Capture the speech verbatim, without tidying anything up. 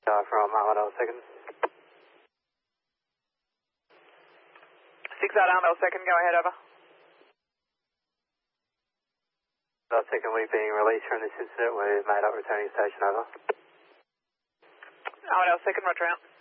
Uh, from Armadale second. six out Armadale second, go ahead, over. Armadale second, we're being released from this incident. We've made up returning station, over. Armadale second, roger out.